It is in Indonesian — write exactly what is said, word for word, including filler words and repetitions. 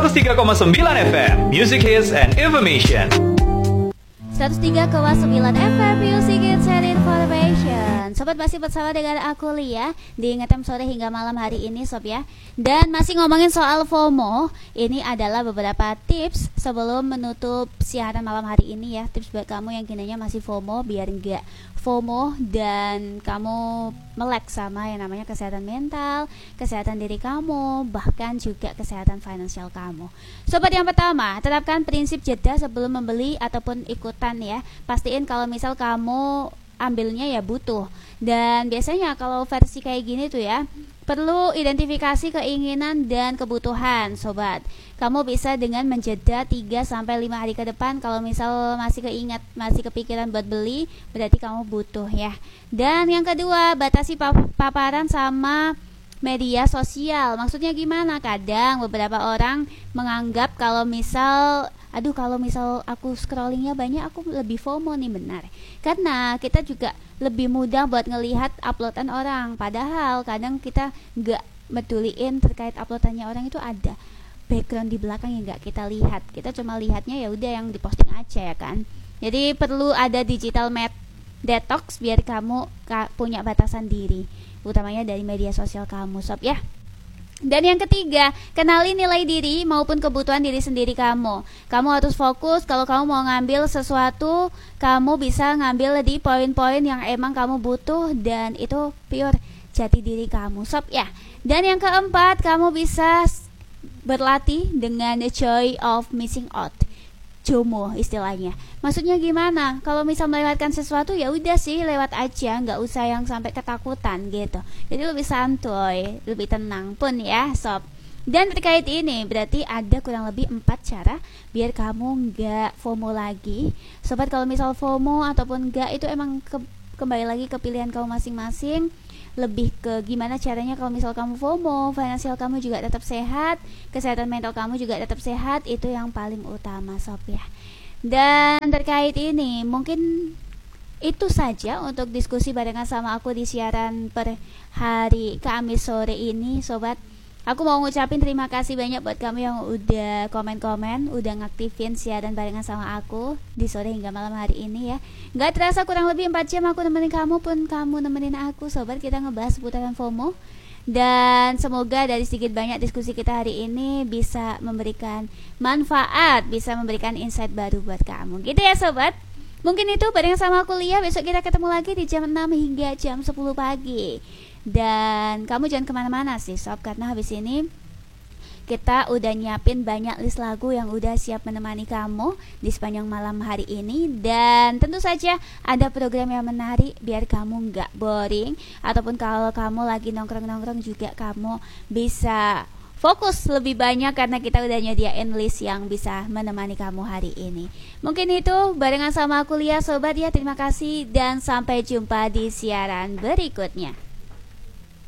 seratus tiga koma sembilan F M Music Hits and Information. seratus tiga koma sembilan F M Music Hits and Information. Sobat masih bersama dengan aku Lia di Ngetem Sore hingga malam hari ini sob ya. Dan masih ngomongin soal FOMO. Ini adalah beberapa tips sebelum menutup siaran malam hari ini ya. Tips buat kamu yang kinanya masih FOMO biar enggak FOMO dan kamu melek sama yang namanya kesehatan mental, kesehatan diri kamu, bahkan juga kesehatan finansial kamu. Sobat, yang pertama, terapkan prinsip jeda sebelum membeli ataupun ikutan ya. Pastiin kalau misal kamu ambilnya ya butuh. Dan biasanya kalau versi kayak gini tuh ya, perlu identifikasi keinginan dan kebutuhan, sobat. Kamu bisa dengan menjeda tiga sampai lima hari ke depan. Kalau misal masih keingat, masih kepikiran buat beli, berarti kamu butuh ya. Dan yang kedua, batasi pap- paparan sama media sosial. Maksudnya gimana? Kadang beberapa orang menganggap kalau misal aduh kalau misal aku scrollingnya banyak, aku lebih FOMO nih. Benar, karena kita juga lebih mudah buat ngelihat uploadan orang. Padahal kadang kita gak meduliin terkait uploadannya orang itu ada background di belakang yang gak kita lihat. Kita cuma lihatnya ya udah yang diposting aja ya kan. Jadi perlu ada digital mat detox biar kamu ka- punya batasan diri, utamanya dari media sosial kamu sob ya. Dan yang ketiga, kenali nilai diri maupun kebutuhan diri sendiri kamu. Kamu harus fokus. Kalau kamu mau ngambil sesuatu, kamu bisa ngambil di poin-poin yang emang kamu butuh dan itu pure jati diri kamu sob ya. Dan yang keempat, kamu bisa berlatih dengan the joy of missing out, JOMO istilahnya. Maksudnya gimana? Kalau misal melewatkan sesuatu ya udah sih lewat aja, nggak usah yang sampai ketakutan gitu. Jadi lebih santuy, lebih tenang pun ya sob. Dan terkait ini berarti ada kurang lebih empat cara biar kamu nggak FOMO lagi. Sobat, kalau misal FOMO ataupun nggak itu emang ke, kembali lagi ke pilihan kamu masing-masing. Lebih ke gimana caranya kalau misal kamu FOMO, finansial kamu juga tetap sehat, kesehatan mental kamu juga tetap sehat, itu yang paling utama sob ya. Dan terkait ini mungkin itu saja untuk diskusi barengan sama aku di siaran per hari Kamis sore ini sobat. Aku mau ngucapin terima kasih banyak buat kamu yang udah komen-komen, udah ngaktifin siaran barengan sama aku di sore hingga malam hari ini ya. Gak terasa kurang lebih empat jam aku nemenin kamu pun kamu nemenin aku sobat. Kita ngebahas seputaran FOMO. Dan semoga dari sedikit banyak diskusi kita hari ini bisa memberikan manfaat, bisa memberikan insight baru buat kamu. Gitu ya sobat. Mungkin itu barengan sama aku Lia. Besok kita ketemu lagi di jam enam hingga jam sepuluh pagi. Dan kamu jangan kemana-mana sih sob, karena habis ini kita udah nyiapin banyak list lagu yang udah siap menemani kamu di sepanjang malam hari ini. Dan tentu saja ada program yang menarik biar kamu gak boring. Ataupun kalau kamu lagi nongkrong-nongkrong juga kamu bisa fokus lebih banyak karena kita udah nyediain list yang bisa menemani kamu hari ini. Mungkin itu barengan sama aku Lia sobat ya. Terima kasih dan sampai jumpa di siaran berikutnya.